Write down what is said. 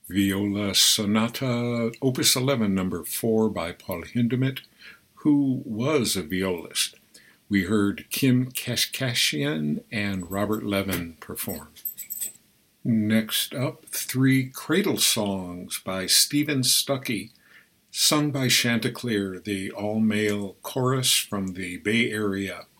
Viola Sonata, Opus 11, number 4 by Paul Hindemith, who was a violist. We heard Kim Kashkashian and Robert Levin perform. Next up, 3 cradle songs by Stephen Stuckey, sung by Chanticleer, the all-male chorus from the Bay Area.